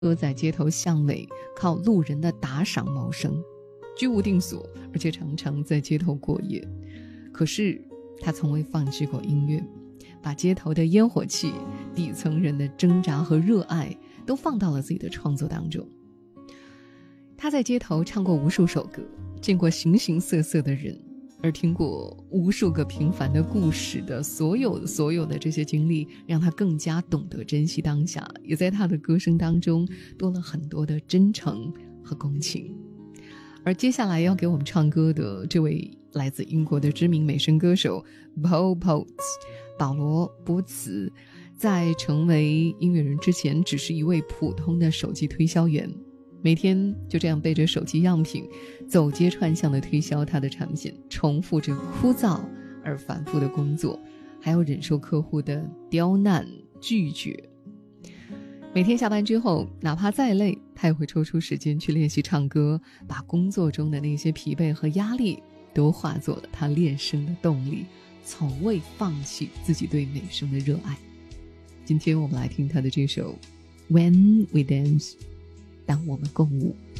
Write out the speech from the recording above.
在街头巷尾靠路人的打赏谋生，居无定所，而且常常在街头过夜。可是他从未放弃过音乐，把街头的烟火气、底层人的挣扎和热爱都放到了自己的创作当中。他在街头唱过无数首歌，见过形形色色的人，而听过无数个平凡的故事的所有的这些经历，让他更加懂得珍惜当下，也在他的歌声当中多了很多的真诚和共情。而接下来要给我们唱歌的这位来自英国的知名美声歌手 Paul Potts 保罗·波茨，在成为音乐人之前只是一位普通的手机推销员，每天就这样背着手机样品走街串巷地推销他的产品，重复着枯燥而反复的工作，还要忍受客户的刁难拒绝。每天下班之后，哪怕再累，他也会抽出时间去练习唱歌，把工作中的那些疲惫和压力都化作了他练声的动力，从未放弃自己对美声的热爱。今天我们来听他的这首 When We Dance， 当我们共舞。